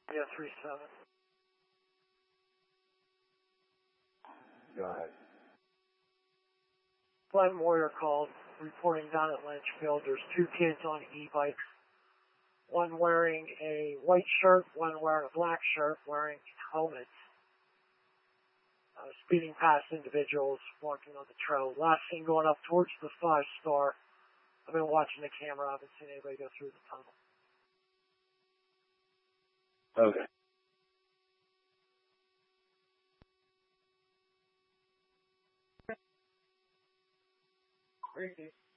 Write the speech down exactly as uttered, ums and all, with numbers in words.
Yeah, three seven. Go ahead. Glenn Moyer called, reporting down at Lynchfield. There's two kids on e-bikes. One wearing a white shirt, one wearing a black shirt, wearing helmets. Uh, speeding past individuals walking on the trail. Last seen going up towards the five star. I've been watching the camera. I haven't seen anybody go through the tunnel. Okay. Crazy.